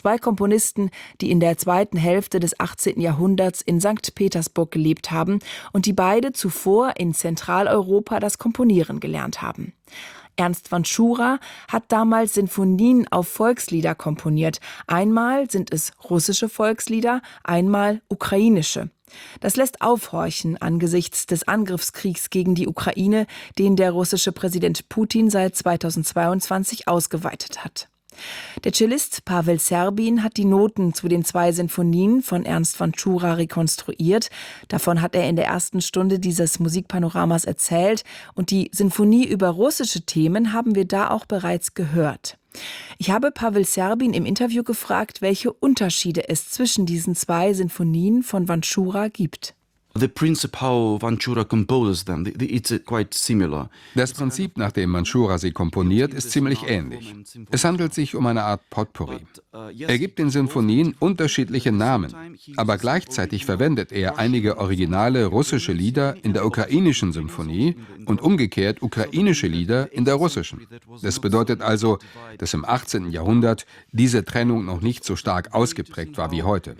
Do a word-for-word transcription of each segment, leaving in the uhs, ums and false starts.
Zwei Komponisten, die in der zweiten Hälfte des achtzehnten Jahrhunderts in Sankt Petersburg gelebt haben und die beide zuvor in Zentraleuropa das Komponieren gelernt haben. Ernst Vanchura hat damals Sinfonien auf Volkslieder komponiert. Einmal sind es russische Volkslieder, einmal ukrainische. Das lässt aufhorchen angesichts des Angriffskriegs gegen die Ukraine, den der russische Präsident Putin seit zweitausendzweiundzwanzig ausgeweitet hat. Der Cellist Pavel Serbin hat die Noten zu den zwei Sinfonien von Ernst Vanchura rekonstruiert. Davon hat er in der ersten Stunde dieses Musikpanoramas erzählt. Und die Sinfonie über russische Themen haben wir da auch bereits gehört. Ich habe Pavel Serbin im Interview gefragt, welche Unterschiede es zwischen diesen zwei Sinfonien von Vanchura gibt. The principle how Vanchura composes them, it's quite similar. Das Prinzip, nach dem Vanchura sie komponiert, ist ziemlich ähnlich. Es handelt sich um eine Art Potpourri. Er gibt den Sinfonien unterschiedliche Namen, aber gleichzeitig verwendet er einige originale russische Lieder in der ukrainischen Symphonie und umgekehrt ukrainische Lieder in der russischen. Das bedeutet also, dass im achtzehnten Jahrhundert diese Trennung noch nicht so stark ausgeprägt war wie heute.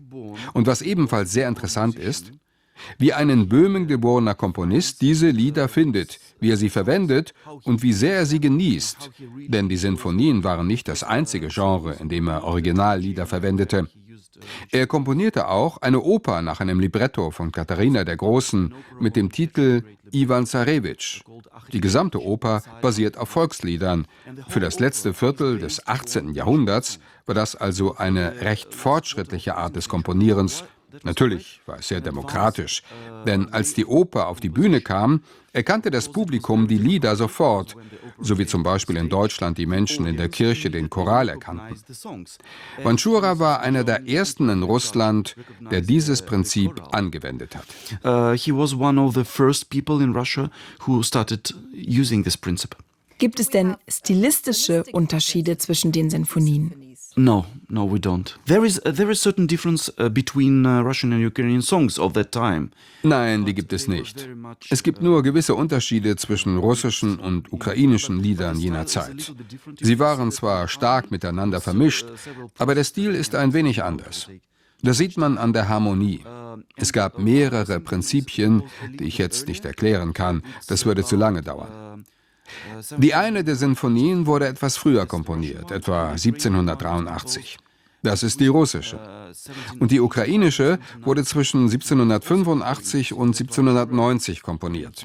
Und was ebenfalls sehr interessant ist, wie ein in Böhmen geborener Komponist diese Lieder findet, wie er sie verwendet und wie sehr er sie genießt. Denn die Sinfonien waren nicht das einzige Genre, in dem er Originallieder verwendete. Er komponierte auch eine Oper nach einem Libretto von Katharina der Großen mit dem Titel Iwan Zarewitsch. Die gesamte Oper basiert auf Volksliedern. Für das letzte Viertel des achtzehnten Jahrhunderts war das also eine recht fortschrittliche Art des Komponierens. Natürlich war es sehr demokratisch, denn als die Oper auf die Bühne kam, erkannte das Publikum die Lieder sofort, so wie zum Beispiel in Deutschland die Menschen in der Kirche den Choral erkannten. Vanchura war einer der ersten in Russland, der dieses Prinzip angewendet hat. Uh, he was one of the first people in Russia who started using this principle. Gibt es denn stilistische Unterschiede zwischen den Sinfonien? No, no, we don't. There is uh, there is certain difference uh, between uh, Russian and Ukrainian songs of that time. Nein, die gibt es nicht. Es gibt nur gewisse Unterschiede zwischen russischen und ukrainischen Liedern jener Zeit. Sie waren zwar stark miteinander vermischt, aber der Stil ist ein wenig anders. Das sieht man an der Harmonie. Es gab mehrere Prinzipien, die ich jetzt nicht erklären kann. Das würde zu lange dauern. Die eine der Sinfonien wurde etwas früher komponiert, etwa siebzehnhundertdreiundachtzig. Das ist die russische. Und die ukrainische wurde zwischen siebzehnhundertfünfundachtzig und siebzehnhundertneunzig komponiert.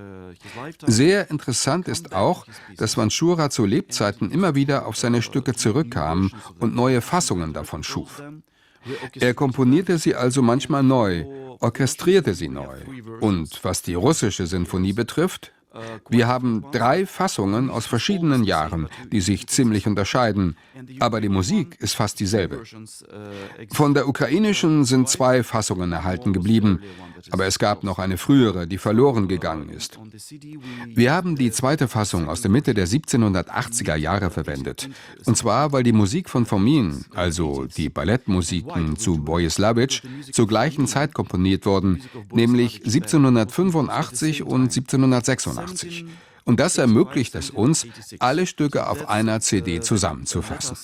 Sehr interessant ist auch, dass Vanchura zu Lebzeiten immer wieder auf seine Stücke zurückkam und neue Fassungen davon schuf. Er komponierte sie also manchmal neu, orchestrierte sie neu. Und was die russische Sinfonie betrifft, wir haben drei Fassungen aus verschiedenen Jahren, die sich ziemlich unterscheiden, aber die Musik ist fast dieselbe. Von der ukrainischen sind zwei Fassungen erhalten geblieben, aber es gab noch eine frühere, die verloren gegangen ist. Wir haben die zweite Fassung aus der Mitte der siebzehnhundertachtziger Jahre verwendet, und zwar, weil die Musik von Fomin, also die Ballettmusiken zu Bojislawitsch, zur gleichen Zeit komponiert wurden, nämlich siebzehnhundertfünfundachtzig und siebzehnhundertsechsundachtzig. Und das ermöglicht es uns, alle Stücke auf einer C D zusammenzufassen.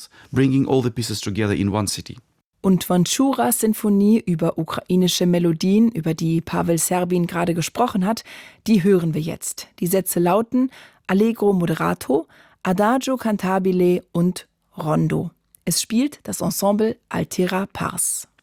Und Vanchuras Sinfonie über ukrainische Melodien, über die Pavel Serbin gerade gesprochen hat, die hören wir jetzt. Die Sätze lauten Allegro moderato, Adagio cantabile und Rondo. Es spielt das Ensemble Altera Pars.